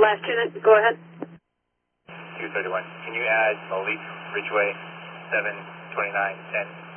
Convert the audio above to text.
last unit, go ahead. 231. Can you add Malik Ridgeway 72910?